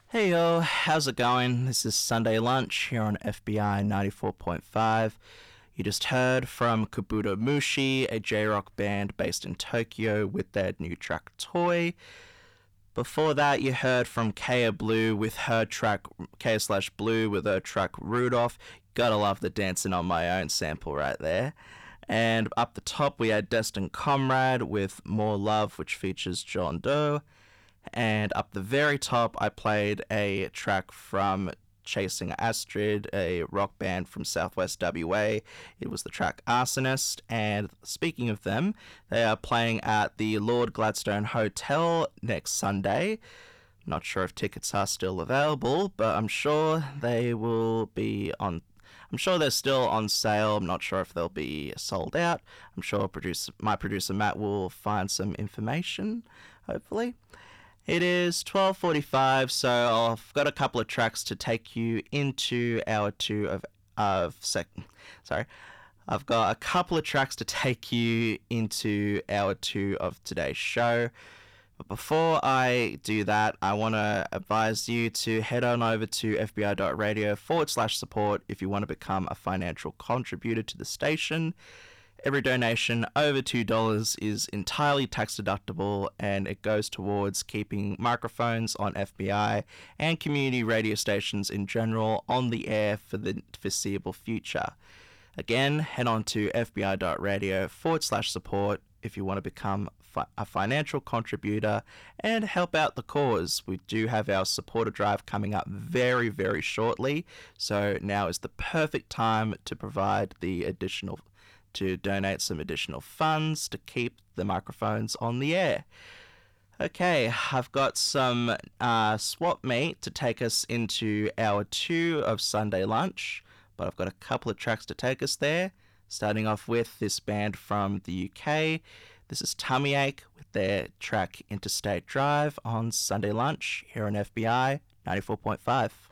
Hey yo, how's it going? This is Sunday Lunch here on FBI 94.5. You just heard from Kabuto Mushi, a J-rock band based in Tokyo with their new track Toy. Before that, you heard from Kaya Blue with her track Kaya/Blue with her track Rudolph. Gotta love the Dancing on My Own sample right there. And up the top, we had Destined Comrade with More Love, which features John Doe. And up the very top, I played a track from Chasing Astrid, a rock band from Southwest WA. It was the track Arsonist. And speaking of them, they are playing at the Lord Gladstone Hotel next Sunday. Not sure if tickets are still available, but I'm sure they will be on. I'm sure they're still on sale. I'm not sure if they'll be sold out. I'm sure my producer Matt will find some information, hopefully. It is 12:45, so I've got a couple of tracks to take you into hour two I've got a couple of tracks to take you into hour two of today's show. But before I do that, I want to advise you to head on over to fbi.radio/support if you want to become a financial contributor to the station. Every donation over $2 is entirely tax deductible, and it goes towards keeping microphones on FBI and community radio stations in general on the air for the foreseeable future. Again, head on to fbi.radio/support if you want to become a financial contributor and help out the cause. We do have our supporter drive coming up very, very shortly, so now is the perfect time to donate some additional funds to keep the microphones on the air. Okay, I've got some swap meet to take us into hour two of Sunday Lunch, but I've got a couple of tracks to take us there, starting off with this band from the UK. This is Tummy Ache with their track Interstate Drive on Sunday Lunch here on FBI 94.5.